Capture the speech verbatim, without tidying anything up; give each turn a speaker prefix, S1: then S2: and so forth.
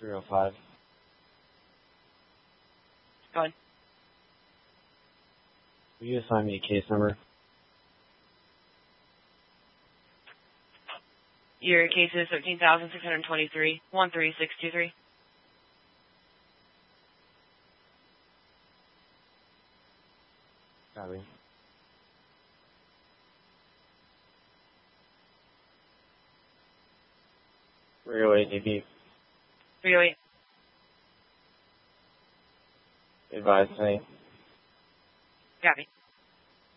S1: three oh five.
S2: Go ahead.
S1: Will you assign me a case number?
S2: Your case is thirteen thousand six hundred twenty-three, one three six two three.
S1: Copy. three oh eight D B.
S2: three oh eight.
S1: Advise me.
S2: Copy.